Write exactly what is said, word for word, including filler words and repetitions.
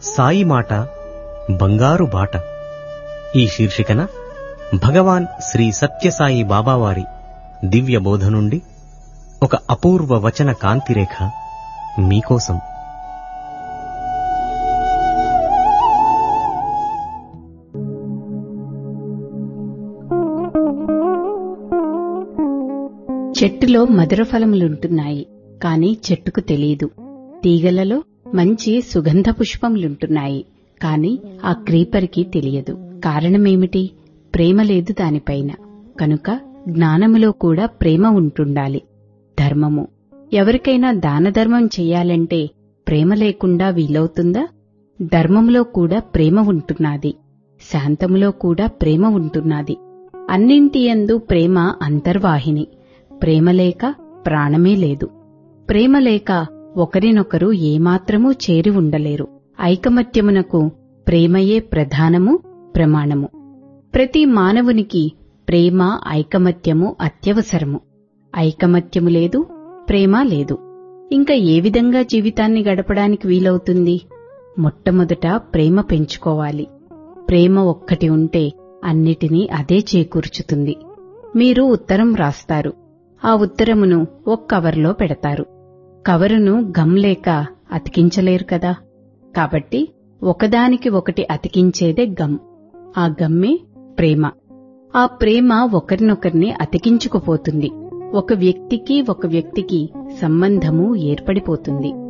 సాయి మాట బంగారు బాట. ఈ శీర్షికన భగవాన్ శ్రీ సత్యసాయి బాబావారి దివ్య బోధ నుండి ఒక అపూర్వ వచన కాంతిరేఖ మీకోసం. చెట్టులో మధుర ఫలములుంటున్నాయి, కాని చెట్టుకు తెలీదు. తీగలలో మంచి సుగంధ పుష్పములుంటున్నాయి, కాని ఆ క్రీపర్కి తెలియదు. కారణమేమిటి? ప్రేమ లేదు దానిపైన. కనుక జ్ఞానములో కూడా ప్రేమ ఉంటుండాలి. ధర్మము, ఎవరికైనా దానధర్మం చెయ్యాలంటే ప్రేమ లేకుండా వీలవుతుందా? ధర్మంలో కూడా ప్రేమ ఉంటున్నది, శాంతములో కూడా ప్రేమ ఉంటున్నది. అన్నింటియందు ప్రేమ అంతర్వాహిని. ప్రేమ లేక ప్రాణమే లేదు. ప్రేమ లేక ఒకరినొకరు ఏమాత్రమూ చేరి ఉండలేరు. ఐకమత్యమునకు ప్రేమయే ప్రధానము, ప్రమాణము. ప్రతి మానవునికి ప్రేమ, ఐకమత్యము అత్యవసరము. ఐకమత్యము లేదు, ప్రేమ లేదు. ఇంకా ఏ విధంగా జీవితాన్ని గడపడానికి వీలవుతుంది? మొట్టమొదట ప్రేమ పెంచుకోవాలి. ప్రేమ ఒక్కటి ఉంటే అన్నిటినీ అదే చేకూర్చుతుంది. మీరు ఉత్తరం రాస్తారు. ఆ ఉత్తరమును ఒక కవర్లో పెడతారు. కవరును గమ్ లేక అతికించలేరు కదా. కాబట్టి ఒకదానికి ఒకటి అతికించేదే గమ్. ఆ గమ్మే ప్రేమ. ఆ ప్రేమ ఒకరినొకరిని అతికించుకుపోతుంది. ఒక వ్యక్తికి ఒక వ్యక్తికి సంబంధము ఏర్పడిపోతుంది.